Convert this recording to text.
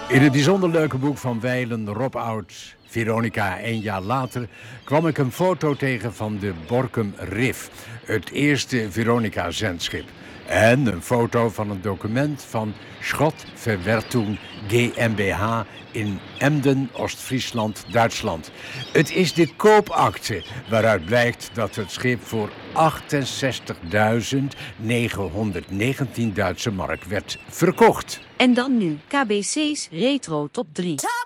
In het bijzonder leuke boek van Wijlen, Rob Oud, Veronica, 1 jaar later, kwam ik een foto tegen van de Borkum Riff, het eerste Veronica-zendschip. En een foto van een document van Schrottverwertung GmbH in Emden, Oost-Friesland, Duitsland. Het is de koopakte waaruit blijkt dat het schip voor 68.919 Duitse mark werd verkocht. En dan nu KBC's Retro Top 3.